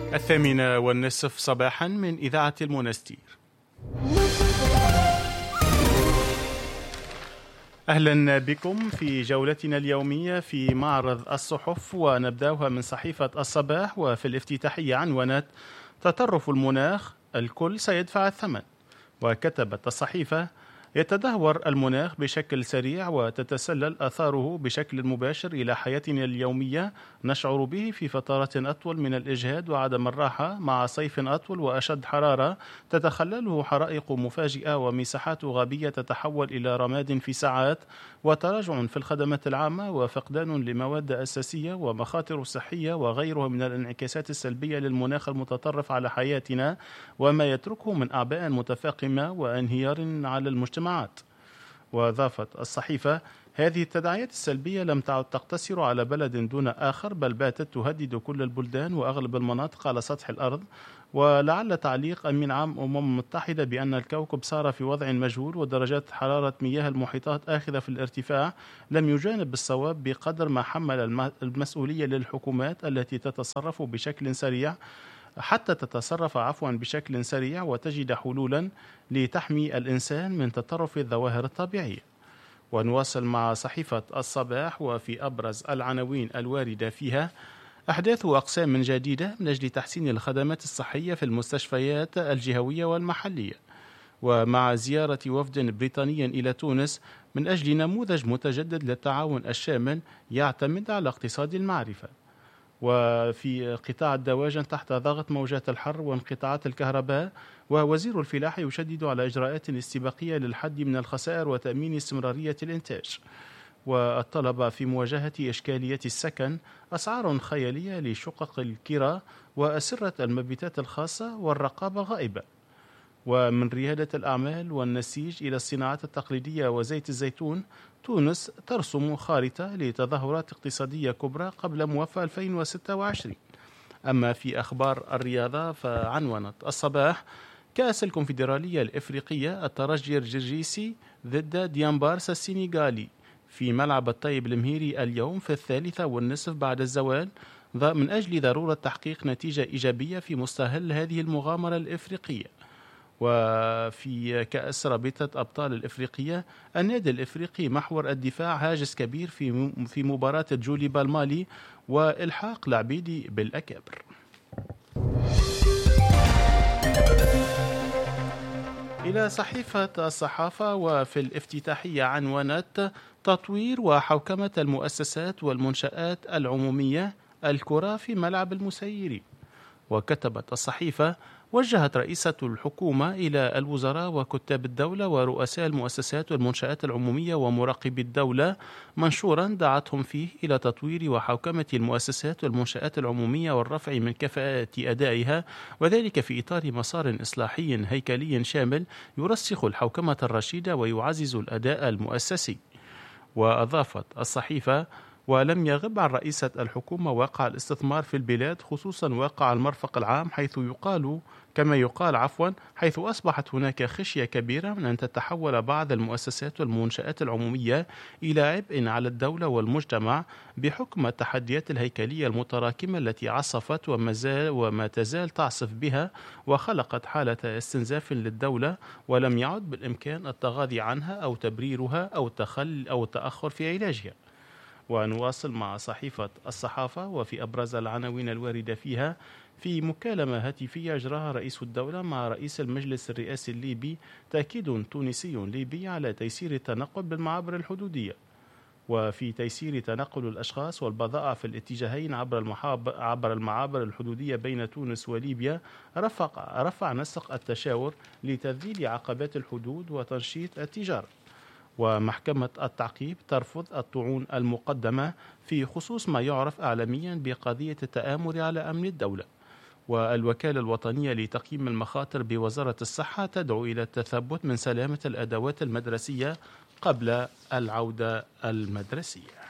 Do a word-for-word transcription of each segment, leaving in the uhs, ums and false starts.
الثامنة والنصف صباحا من إذاعة المنستير. أهلا بكم في جولتنا اليومية في معرض الصحف، ونبدأها من صحيفة الصباح، وفي الافتتاحية عنونت تطرف المناخ الكل سيدفع الثمن. وكتبت الصحيفة: يتدهور المناخ بشكل سريع وتتسلل آثاره بشكل مباشر إلى حياتنا اليومية، نشعر به في فترات أطول من الإجهاد وعدم الراحة، مع صيف أطول وأشد حرارة تتخلله حرائق مفاجئة ومساحات غابية تتحول إلى رماد في ساعات، وتراجع في الخدمات العامة، وفقدان لمواد أساسية، ومخاطر صحية وغيرها من الانعكاسات السلبية للمناخ المتطرف على حياتنا، وما يتركه من أعباء متفاقمة وانهيار على المجتمعات. وأضافت الصحيفة: هذه التداعيات السلبية لم تعد تقتصر على بلد دون آخر، بل باتت تهدد كل البلدان وأغلب المناطق على سطح الأرض. ولعل تعليق أمين عام أمم المتحدة بأن الكوكب صار في وضع مجهول ودرجات حرارة مياه المحيطات آخذة في الارتفاع لم يجانب بالصواب بقدر ما حمل المسؤولية للحكومات التي تتصرف بشكل سريع حتى تتصرف عفوا بشكل سريع وتجد حلولا لتحمي الإنسان من تطرف الظواهر الطبيعية. ونواصل مع صحيفة الصباح، وفي أبرز العناوين الواردة فيها: أحداث أقسام جديدة من أجل تحسين الخدمات الصحية في المستشفيات الجهوية والمحلية. ومع زيارة وفد بريطاني إلى تونس من أجل نموذج متجدد للتعاون الشامل يعتمد على اقتصاد المعرفة. وفي قطاع الدواجن تحت ضغط موجات الحر وانقطاعات الكهرباء، ووزير الفلاحة يشدد على إجراءات استباقية للحد من الخسائر وتأمين استمرارية الإنتاج. والطلبة في مواجهة إشكالية السكن، أسعار خيالية لشقق الكرة وأسرة المبيتات الخاصة، والرقابة غائبة. ومن ريادة الأعمال والنسيج إلى الصناعات التقليدية وزيت الزيتون، تونس ترسم خارطة لتظاهرات اقتصادية كبرى قبل موافقة ألفين وستة وعشرين. أما في أخبار الرياضة فعنونت الصباح: كأس الكونفدرالية الإفريقية، الترجي الجرجيسي ضد ديامبارس السنغالي في ملعب الطيب المهيري اليوم في الثالثة والنصف بعد الزوال، من أجل ضرورة تحقيق نتيجة إيجابية في مستهل هذه المغامرة الإفريقية. وفي كأس رابطة أبطال الإفريقية، النادي الإفريقي محور الدفاع هاجس كبير في في مباراة جولي بالمالي وإلحاق العبيدي بالأكابر. إلى صحيفة الصحافة، وفي الافتتاحية عنونت تطوير وحوكمة المؤسسات والمنشآت العمومية، الكرة في ملعب المسيرين. وكتبت الصحيفة: وجهت رئيسة الحكومة إلى الوزراء وكتاب الدولة ورؤساء المؤسسات والمنشآت العمومية ومراقبي الدولة منشورا دعتهم فيه إلى تطوير وحوكمة المؤسسات والمنشآت العمومية والرفع من كفاءة أدائها، وذلك في إطار مسار إصلاحي هيكلي شامل يرسخ الحوكمة الرشيدة ويعزز الأداء المؤسسي. وأضافت الصحيفة: ولم يغب عن رئيسة الحكومة واقع الاستثمار في البلاد، خصوصا واقع المرفق العام، حيث يقال كما يقال عفوا حيث أصبحت هناك خشية كبيرة من أن تتحول بعض المؤسسات والمنشآت العمومية إلى عبء على الدولة والمجتمع بحكم التحديات الهيكلية المتراكمة التي عصفت وما زال وما تزال تعصف بها، وخلقت حالة استنزاف للدولة ولم يعد بالإمكان التغاضي عنها أو تبريرها أو تخل أو التأخر في علاجها. ونواصل مع صحيفة الصحافة، وفي أبرز العناوين الواردة فيها: في مكالمة هاتفية أجراها رئيس الدولة مع رئيس المجلس الرئاسي الليبي، تأكيد تونسي ليبي على تيسير التنقل بالمعابر الحدودية. وفي تيسير تنقل الأشخاص والبضائع في الاتجاهين عبر عبر المعابر الحدودية بين تونس وليبيا، رفع, رفع نسق التشاور لتذليل عقبات الحدود وتنشيط التجارة. ومحكمة التعقيب ترفض الطعون المقدمة في خصوص ما يعرف إعلاميا بقضية التآمر على أمن الدولة. والوكالة الوطنية لتقييم المخاطر بوزارة الصحة تدعو إلى التثبت من سلامة الأدوات المدرسية قبل العودة المدرسية.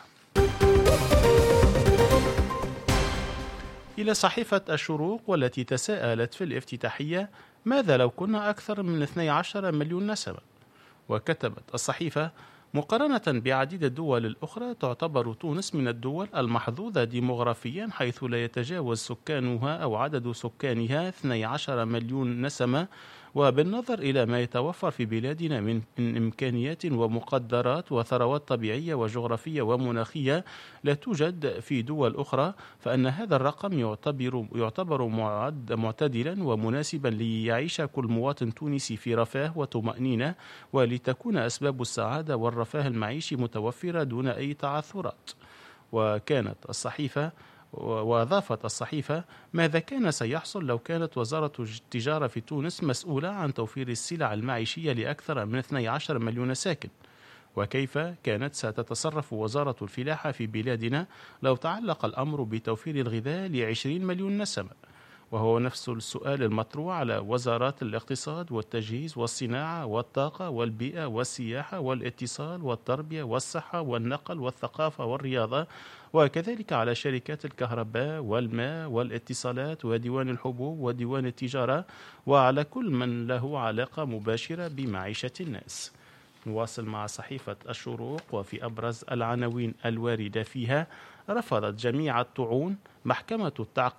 إلى صحيفة الشروق، والتي تساءلت في الافتتاحية: ماذا لو كنا أكثر من اثني عشر مليون نسمة؟ وكتبت الصحيفة: مقارنة بعديد الدول الأخرى، تعتبر تونس من الدول المحظوظة ديموغرافيا، حيث لا يتجاوز سكانها أو عدد سكانها اثني عشر مليون نسمة. وبالنظر إلى ما يتوفر في بلادنا من إمكانيات ومقدرات وثروات طبيعية وجغرافية ومناخية لا توجد في دول أخرى، فإن هذا الرقم يعتبر, يعتبر معد معتدلا ومناسبا ليعيش كل مواطن تونسي في رفاه وطمأنينة، ولتكون أسباب السعادة والرفاه المعيشي متوفرة دون أي تعثرات. وكانت الصحيفة وأضافت الصحيفة: ماذا كان سيحصل لو كانت وزارة التجارة في تونس مسؤولة عن توفير السلع المعيشية لأكثر من اثني عشر مليون ساكن؟ وكيف كانت ستتصرف وزارة الفلاحة في بلادنا لو تعلق الأمر بتوفير الغذاء لعشرين مليون نسمة؟ وهو نفس السؤال المطروح على وزارات الاقتصاد والتجهيز والصناعة والطاقة والبيئة والسياحة والاتصال والتربية والصحة والنقل والثقافة والرياضة، وكذلك على شركات الكهرباء والماء والاتصالات وديوان الحبوب وديوان التجارة، وعلى كل من له علاقة مباشرة بمعيشة الناس. نواصل مع صحيفة الشروق، وفي أبرز العناوين الواردة فيها: رفضت جميع الطعون محكمة التعقيد